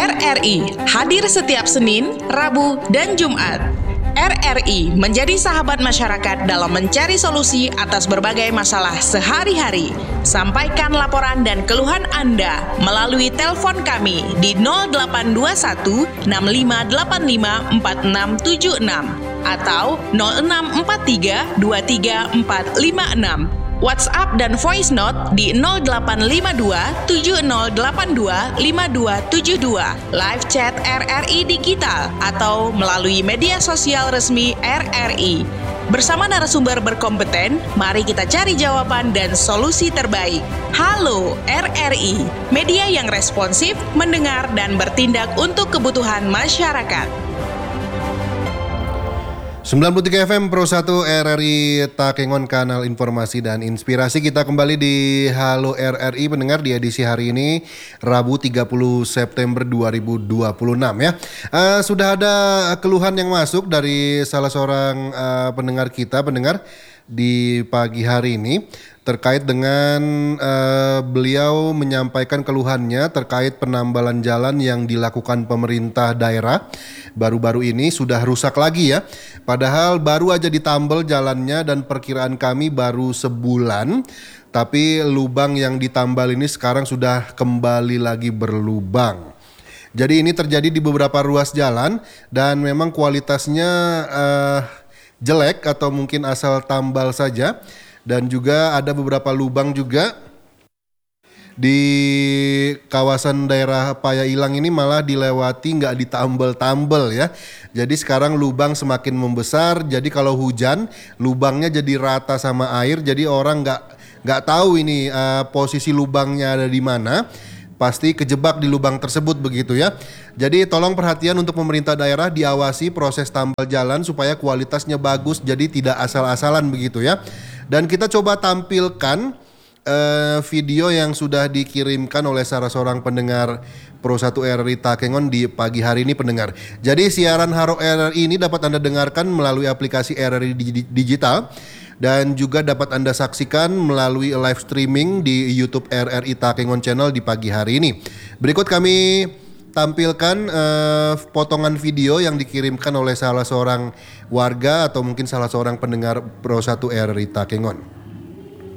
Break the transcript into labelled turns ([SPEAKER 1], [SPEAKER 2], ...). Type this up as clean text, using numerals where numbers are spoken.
[SPEAKER 1] RRI hadir setiap Senin, Rabu, dan Jumat. RRI menjadi sahabat masyarakat dalam mencari solusi atas berbagai masalah sehari-hari. Sampaikan laporan dan keluhan Anda melalui telepon kami di 0821 6585 4676 atau 0643 23456. WhatsApp dan voice note di 0852 7082 5272, live chat RRI Digital atau melalui media sosial resmi RRI. Bersama narasumber berkompeten, mari kita cari jawaban dan solusi terbaik. Halo RRI, media yang responsif, mendengar dan bertindak untuk kebutuhan masyarakat.
[SPEAKER 2] 93 FM Pro 1 RRI Takengon, kanal informasi dan inspirasi. Kita kembali di Halo RRI pendengar di edisi hari ini Rabu 30 September 2026 ya. Sudah ada keluhan yang masuk dari salah seorang pendengar di pagi hari ini terkait dengan beliau menyampaikan keluhannya terkait penambalan jalan yang dilakukan pemerintah daerah. Baru-baru ini sudah rusak lagi ya. Padahal baru aja ditambal jalannya dan perkiraan kami baru sebulan. Tapi lubang yang ditambal ini sekarang sudah kembali lagi berlubang. Jadi ini terjadi di beberapa ruas jalan dan memang kualitasnya jelek atau mungkin asal tambal saja. Dan juga ada beberapa lubang juga di kawasan daerah Payailang ini malah dilewati nggak ditambal-tambal ya. Jadi sekarang lubang semakin membesar. Jadi kalau hujan lubangnya jadi rata sama air. Jadi orang nggak tahu ini posisi lubangnya ada di mana. Pasti kejebak di lubang tersebut begitu ya. Jadi tolong perhatian untuk pemerintah daerah, diawasi proses tambal jalan supaya kualitasnya bagus. Jadi tidak asal-asalan begitu ya. Dan kita coba tampilkan video yang sudah dikirimkan oleh salah seorang pendengar Pro 1 RRI Takengon di pagi hari ini pendengar. Jadi siaran Haro RRI ini dapat Anda dengarkan melalui aplikasi RRI Digital dan juga dapat Anda saksikan melalui live streaming di YouTube RRI Takengon Channel di pagi hari ini. Berikut kami tampilkan potongan video yang dikirimkan oleh salah seorang warga atau mungkin salah seorang pendengar Pro 1 RRI Takengon.